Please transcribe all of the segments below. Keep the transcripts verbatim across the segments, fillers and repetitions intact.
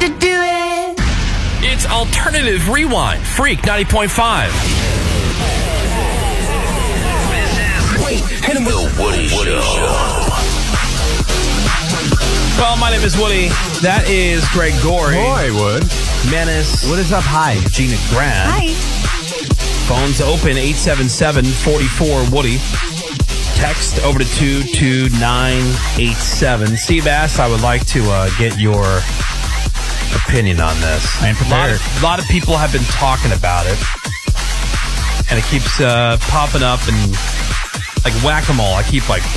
to do it. It's Alternative Rewind, Freak ninety point five. Hit him with the Woody Show. Well, my name is Woody. That is Greg Gorey. Boy, Wood. Menace. What is up? Hi. Gina Grant. Hi. Phones open eight seven seven, four four, Woody. Text over to two two nine eight seven. Seabass, I would like to uh, get your opinion on this. I am prepared. A lot, of, a lot of people have been talking about it. And it keeps uh, popping up and like whack-a-mole. I keep like,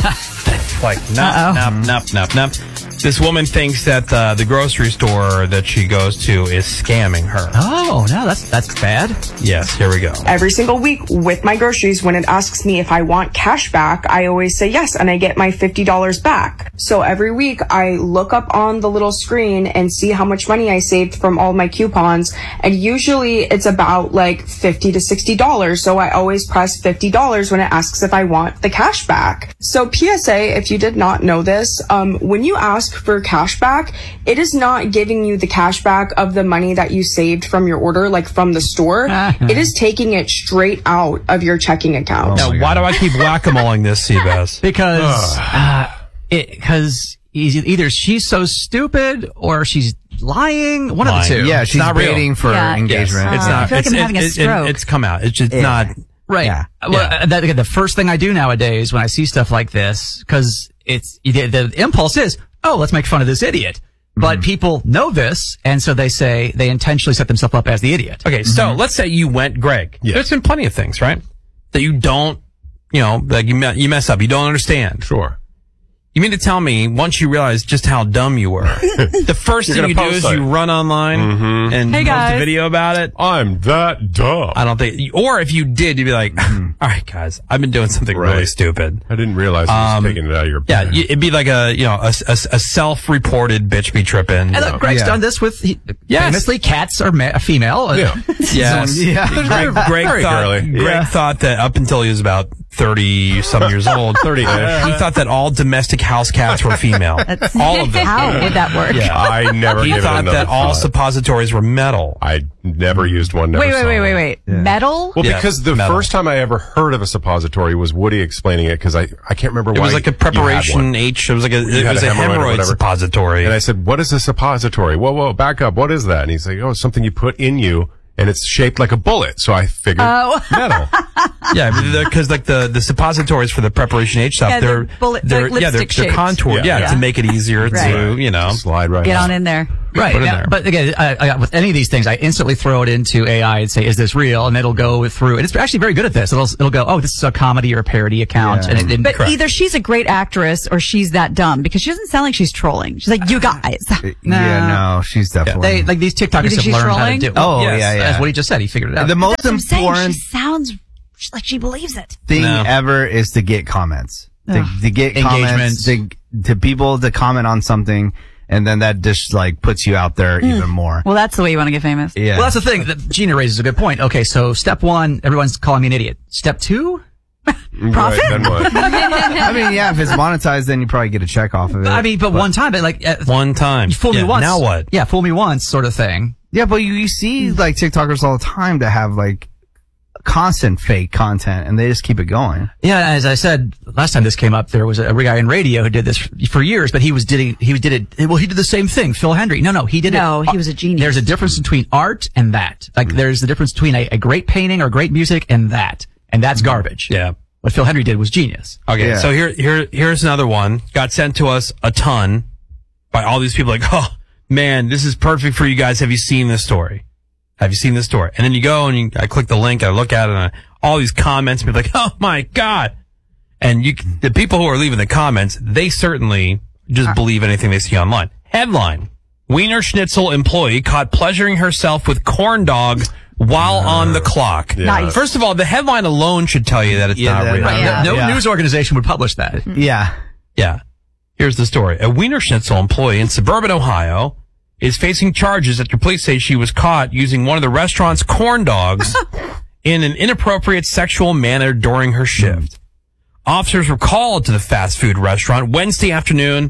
like, nop, nop, nop, nop, nop. This woman thinks that uh, the grocery store that she goes to is scamming her. Oh, no, that's that's bad. Yes, here we go. Every single week with my groceries, when it asks me if I want cash back, I always say yes, and I get my fifty dollars back. So every week I look up on the little screen and see how much money I saved from all my coupons, and usually it's about like fifty to sixty dollars. So I always press fifty dollars when it asks if I want the cash back. So P S A, if you did not know this, um, when you ask for cash back, it is not giving you the cash back of the money that you saved from your order, like from the store. It is taking it straight out of your checking account. Now, why do I keep whack-a-moling this, Seabass? Because uh, it, because either she's so stupid or she's lying. One Lying. of the two. Yeah, she's not real. waiting for Yeah. engagement. Yes. It's Uh, not. I feel like it's, I'm having a it- it- stroke. it's come out. It's just Yeah. not. Right. Yeah. Well, Yeah. uh, that, the first thing I do nowadays when I see stuff like this, because it's the, the impulse is, oh, let's make fun of this idiot. But Mm-hmm. people know this, and so they say they intentionally set themselves up as the idiot. Okay, so let's say you went, Greg. Yeah. There's been plenty of things, right? That you don't, you know, like you, me- you mess up. You don't understand. Sure. You mean to tell me, once you realize just how dumb you were, the first You're thing you gonna do is post you it. run online Mhm. and Hey, post a guys. video about it? I'm that dumb. I don't think, or if you did, you'd be like, all right, guys, I've been doing something really Right. stupid. I didn't realize I was Um, taking it out of your Yeah, bag. y- it'd be like a, you know, a, a, a self-reported bitch be tripping. And look, Greg's Yeah. done this with, he, Yes. famously, cats are ma- female. Yeah. Yes. Yeah. Greg, Greg Very thought, girly. Greg Yeah. thought that up until he was about thirty some years old, thirty-ish. he thought that all domestic house cats were female. All of them. How would that work? Yeah. I never He gave it thought another that all thought. suppositories were metal. I never used one. Never Wait, wait, saw wait, wait, one. wait. Metal? Well, Yeah, because the metal. first time I ever heard of a suppository was Woody explaining it, because I, I can't remember It why was like a you had preparation one. H. It was like a, it had was a a hemorrhoid or hemorrhoid whatever. suppository. And I said, what is a suppository? Whoa, whoa, back up. What is that? And he's like, oh, it's something you put in you, and it's shaped like a bullet. So I figured Oh. metal. yeah, because like the, the suppositories for the preparation H stuff, Yeah, they're, they're bullet- they're, like yeah, they're, lipstick they're shaped. contoured, yeah, Yeah. to make it easier Right. to, you know. Slide right Get out. on in there. Right. Put it in Now, there. but again, I, I, with any of these things, I instantly throw it into A I and say, is this real? And it'll go through. And it's actually very good at this. It'll, it'll go, oh, this is a comedy or a parody account. Yeah. And it didn't But correct. either she's a great actress or she's that dumb because she doesn't sound like she's trolling. She's like, you guys. Yeah, no, she's definitely. They, like these You TikTokers think have she's learned how to trolling? do. Oh, yes, yeah, yeah. That's what he just said. He figured it out. the most That's what I'm saying. important She sounds like she believes it. thing No. ever is to get comments. To, Ugh. to get comments, to, to people to comment on something, and then that just like puts you out there even more. Well, that's the way you want to get famous. Yeah. Well, that's the thing. That Gina raises a good point. Okay, so step one, everyone's calling me an idiot. Step two, Right, then what? I mean, yeah, if it's monetized, then you probably get a check off of it. I mean, but, one time, but like, uh, One time. you fool Yeah, me once. Now what? Yeah, fool me once sort of thing. yeah, but you, you see like TikTokers all the time that have like constant fake content, and they just keep it going. Yeah, as I said last time this came up, there was a guy in radio who did this for years, but he was did he did it. Well, he did the same thing. Phil Hendry. No, no, he did it. No, he was a genius. There's a difference between art and that. Like, there's the difference between a, a great painting or great music and that, and that's garbage. Yeah. What Phil Hendry did was genius. Okay, Yeah. so here, here, here's another one. Got sent to us a ton by all these people. Like, oh man, this is perfect for you guys. Have you seen this story? Have you seen this story? And then you go and you, I click the link. I look at it, and I, all these comments. People like, oh my god! And you, the people who are leaving the comments, they certainly just believe anything they see online. Headline: Wiener Schnitzel employee caught pleasuring herself with corn dog while on the clock. Yeah. Nice. First of all, the headline alone should tell you that it's Yeah, not that- real. right. Yeah. No, no Yeah. news organization would publish that. Yeah. Yeah. Here's the story. A Wiener Schnitzel employee in suburban Ohio is facing charges after police say she was caught using one of the restaurant's corn dogs in an inappropriate sexual manner during her shift. Officers were called to the fast food restaurant Wednesday afternoon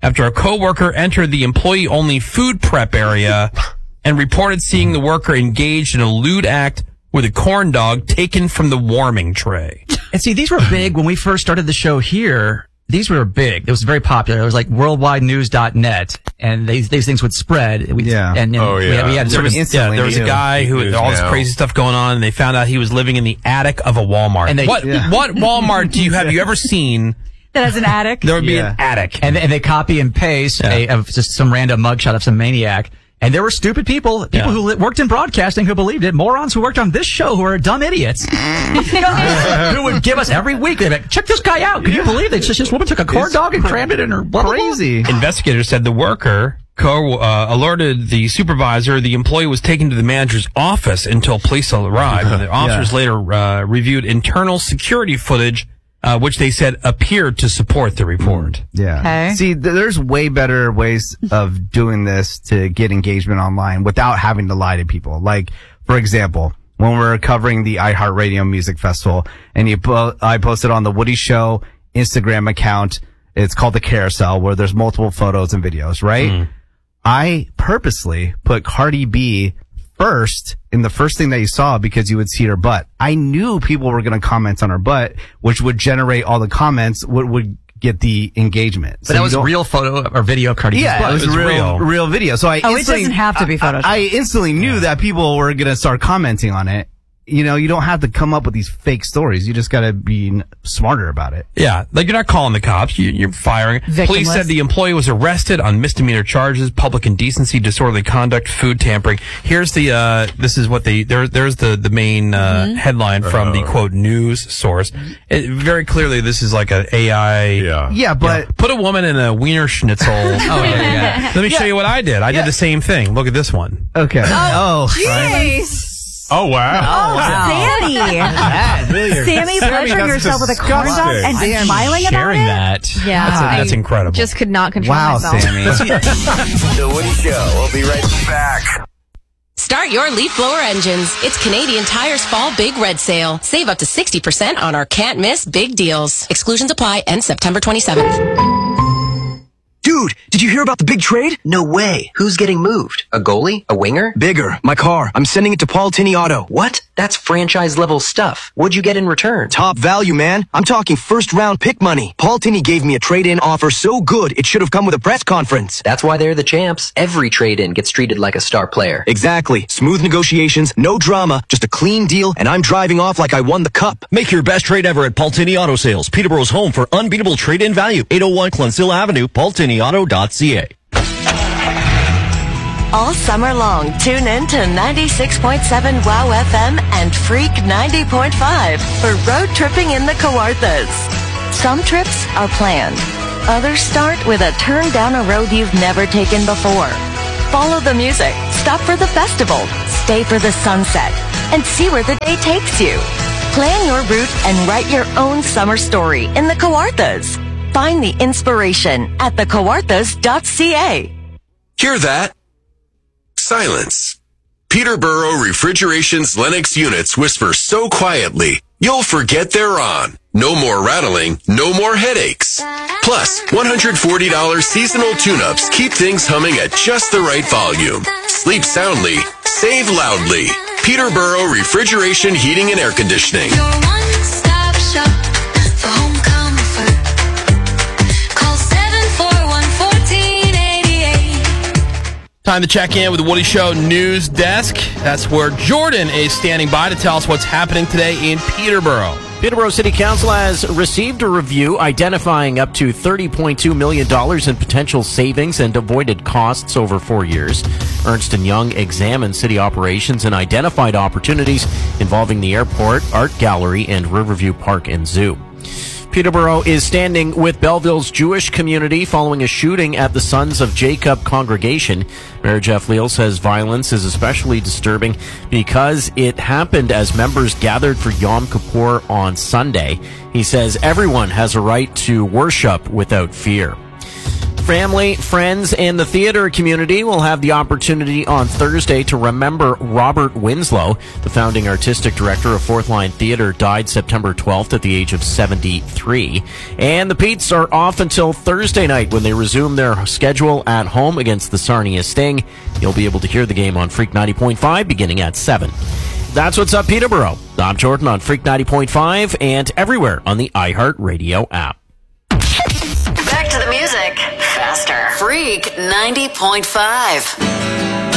after a coworker entered the employee-only food prep area and reported seeing the worker engaged in a lewd act with a corn dog taken from the warming tray. And see, these were big when we first started the show here. These were big. It was very popular. It was like worldwide news dot net, and these these things would spread. We, Yeah. And, and Oh, we, yeah. had- we had There was, certain, yeah, Instantly there was a knew. guy who News had all this now. crazy stuff going on, and they found out he was living in the attic of a Walmart. And they- what Yeah. what Walmart do you have you ever seen? That has an attic. There would be Yeah. an attic. and, and they copy and paste Yeah. a, of just some random mugshot of some maniac. And there were stupid people, people Yeah. who li- worked in broadcasting who believed it, morons who worked on this show who are dumb idiots, who would give us every week, they'd be like, check this guy out. Can you believe it? This, this woman took a corn dog and crammed it in her blah, blah, blah. Crazy. Investigators said the worker co- uh, alerted the supervisor. The employee was taken to the manager's office until police arrived. The officers later uh, reviewed internal security footage, uh, which they said appeared to support the report. Yeah. Okay. See, th- there's way better ways of doing this to get engagement online without having to lie to people. Like, for example, when we're covering the iHeartRadio Music Festival, and you po- I posted on the Woody Show Instagram account. It's called the Carousel, where there's multiple photos and videos, right? I purposely put Cardi B first in the first thing that you saw because you would see her butt. I knew people were going to comment on her butt, which would generate all the comments, would, would get the engagement. But that was a real photo or video of Cardi B's Yeah, butt. it was, It was real, real. real video. So I Oh, it instantly, doesn't have to be I, Photoshop. I instantly knew that people were going to start commenting on it. You know, you don't have to come up with these fake stories. You just got to be n- smarter about it. Yeah, like you're not calling the cops. You, you're firing. Victimless. Police said the employee was arrested on misdemeanor charges: public indecency, disorderly conduct, food tampering. Here's the. Uh, this is what they. There, there's the the main uh, Mm-hmm. headline from the quote news source. It, very clearly, this is like an A I. Yeah. Yeah, but Put a woman in a wiener schnitzel. oh yeah, yeah. Let me show you what I did. I Yeah. did the same thing. Look at this one. okay. Oh, Jeez. Oh, wow. Sammy. Sammy pleasuring that's yourself with a corn dog disgusting. and Sammy smiling about Sharing it? that. Yeah, That's, I that's incredible. just could not control wow, myself. Sammy. The Woody Show. We'll be right back. Start your leaf blower engines. It's Canadian Tire's Fall Big Red Sale. Save up to sixty percent on our can't miss big deals. Exclusions apply. End September twenty-seventh. Dude, did you hear about the big trade? No way. Who's getting moved? A goalie? A winger? Bigger. My car. I'm sending it to Paul Tinney Auto. What? That's franchise level stuff. What'd you get in return? Top value, man. I'm talking first round pick money. Paul Tinney gave me a trade-in offer so good it should have come with a press conference. That's why they're the champs. Every trade-in gets treated like a star player. Exactly. Smooth negotiations, no drama, just a clean deal, and I'm driving off like I won the cup. Make your best trade ever at Paul Tinney Auto Sales, Peterborough's home for unbeatable trade-in value. eight oh one Clencill Avenue, paul tinney auto dot c a. All summer long, tune in to ninety-six point seven WOW F M and Freak ninety point five for road tripping in the Kawarthas. Some trips are planned. Others start with a turn down a road you've never taken before. Follow the music, stop for the festival, stay for the sunset, and see where the day takes you. Plan your route and write your own summer story in the Kawarthas. Find the inspiration at the kawarthas dot c a. Hear that? Silence. Peterborough Refrigeration's Lennox units whisper so quietly, you'll forget they're on. No more rattling, no more headaches. Plus, one hundred forty dollars seasonal tune-ups keep things humming at just the right volume. Sleep soundly, save loudly. Peterborough Refrigeration Heating and Air Conditioning. Your one-stop shop for home comfort. Call seven four one, one four eight eight. Time to check in with the Woody Show news desk. That's where Jordan is standing by to tell us what's happening today in Peterborough. Peterborough City Council has received a review identifying up to thirty point two million dollars in potential savings and avoided costs over four years. Ernst and Young examined city operations and identified opportunities involving the airport, art gallery, and Riverview Park and Zoo. Peterborough is standing with Belleville's Jewish community following a shooting at the Sons of Jacob congregation. Mayor Jeff Leal says violence is especially disturbing because it happened as members gathered for Yom Kippur on Sunday. He says everyone has a right to worship without fear. Family, friends, and the theater community will have the opportunity on Thursday to remember Robert Winslow. The founding artistic director of Fourth Line Theater died September twelfth at the age of seventy-three. And the Petes are off until Thursday night when they resume their schedule at home against the Sarnia Sting. You'll be able to hear the game on Freak ninety point five beginning at seven. That's what's up, Peterborough. I'm Jordan on Freak ninety point five and everywhere on the iHeartRadio app. Back to the music. Faster. Freak ninety point five.